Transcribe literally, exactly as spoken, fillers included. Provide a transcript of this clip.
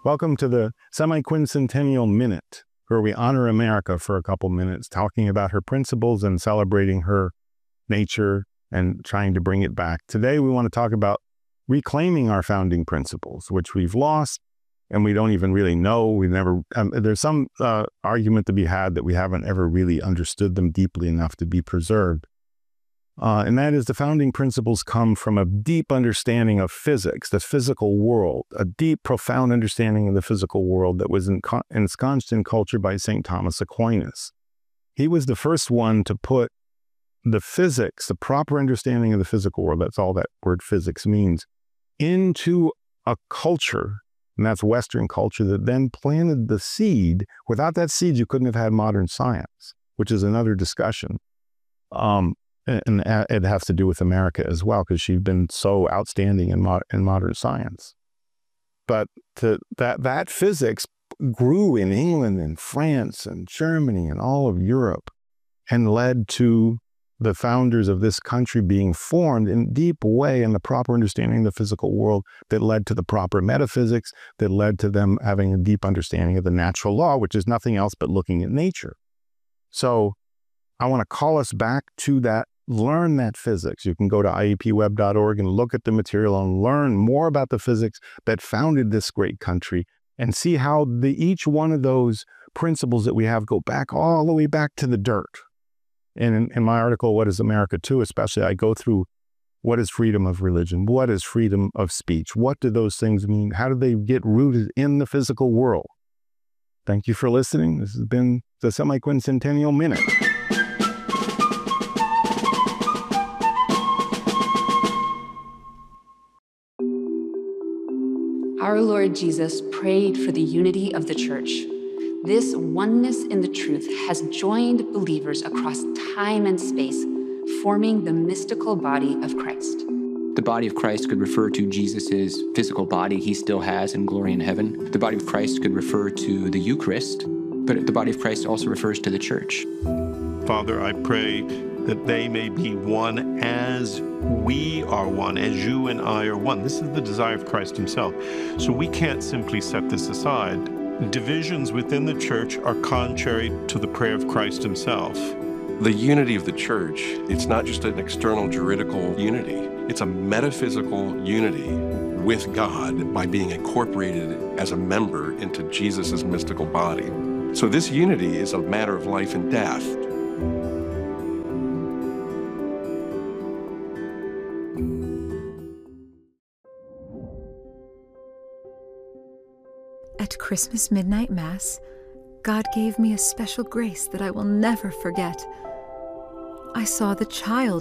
Welcome to the Semi-Quincentennial Minute, where we honor America for a couple minutes, talking about her principles and celebrating her nature and trying to bring it back. Today, we want to talk about reclaiming our founding principles, which we've lost and we don't even really know. We've never, um, there's some uh, argument to be had that we haven't ever really understood them deeply enough to be preserved. Uh, and that is the founding principles come from a deep understanding of physics, the physical world, a deep, profound understanding of the physical world that was ensconced in culture by Saint Thomas Aquinas. He was the first one to put the physics, the proper understanding of the physical world, that's all that word physics means, into a culture, and that's Western culture, that then planted the seed. Without that seed, you couldn't have had modern science, which is another discussion. Um, And it has to do with America as well, because she's been so outstanding in, mo in modern science. But to, that, that physics grew in England and France and Germany and all of Europe and led to the founders of this country being formed in a deep way in the proper understanding of the physical world that led to the proper metaphysics, that led to them having a deep understanding of the natural law, which is nothing else but looking at nature. So I want to call us back to that. Learn that physics. You can go to I E P web dot org and look at the material and learn more about the physics that founded this great country and see how the, each one of those principles that we have go back all the way back to the dirt. And in, in my article, What is America To? Especially, I go through what is freedom of religion? What is freedom of speech? What do those things mean? How do they get rooted in the physical world? Thank you for listening. This has been the Semi-Quincentennial Minute. Our Lord Jesus prayed for the unity of the church. This oneness in the truth has joined believers across time and space, forming the mystical body of Christ. The body of Christ could refer to Jesus' physical body he still has in glory in heaven. The body of Christ could refer to the Eucharist, but the body of Christ also refers to the church. Father, I pray that they may be one as we are one, as you and I are one. This is the desire of Christ himself. So we can't simply set this aside. Divisions within the church are contrary to the prayer of Christ himself. The unity of the church, it's not just an external juridical unity. It's a metaphysical unity with God by being incorporated as a member into Jesus' mystical body. So this unity is a matter of life and death. At Christmas Midnight Mass, God gave me a special grace that I will never forget. I saw the child